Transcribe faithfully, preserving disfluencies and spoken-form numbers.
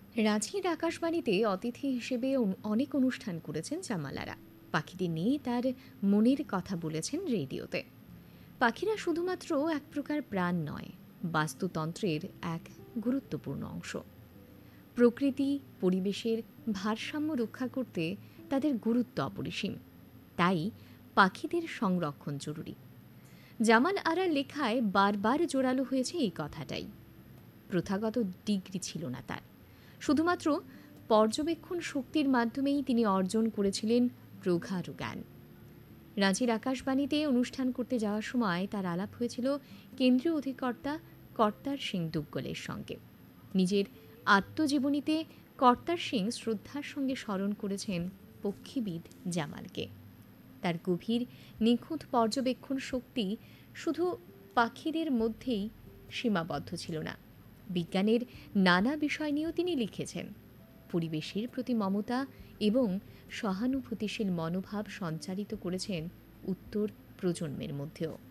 রাঁচির আকাশবাণীতে অতিথি হিসেবে অন- অনেক অনুষ্ঠান করেছেন জামাল আরা। পাখিদের নিয়ে তার মনের কথা বলেছেন রেডিওতে। পাখিরা শুধুমাত্র এক প্রকার প্রাণ নয়, বাস্তুতন্ত্রের এক গুরুত্বপূর্ণ অংশ। প্রকৃতি পরিবেশের ভারসাম্য রক্ষা করতে তাদের গুরুত্ব অপরিসীম। তাই পাখিদের সংরক্ষণ জরুরি। জামাল আরার লেখায় বারবার জোরালো হয়েছে এই কথাটাই। প্রথাগত ডিগ্রি ছিল না তার, শুধুমাত্র পর্যবেক্ষণ শক্তির মাধ্যমেই তিনি অর্জন করেছিলেন প্রগাঢ় জ্ঞান। রাঁচির আকাশবাণীতে অনুষ্ঠান করতে যাওয়ার সময় তার আলাপ হয়েছিল কেন্দ্রীয় অধিকর্তা কর্তার সিং দুগ্গলের সঙ্গে। নিজের আত্মজীবনীতে কর্তার সিং শ্রদ্ধার সঙ্গে স্মরণ করেছেন পক্ষীবিদ জামালকে। তার গভীর নিখুঁত পর্যবেক্ষণ শক্তি শুধু পাখিদের মধ্যেই সীমাবদ্ধ ছিল না, বিজ্ঞানের নানা বিষয় নিয়েও তিনি লিখেছেন। পরিবেশের প্রতি মমতা এবং সহানুভূতিশীল মনোভাব সঞ্চারিত করেছেন উত্তর প্রজন্মের মধ্যেও।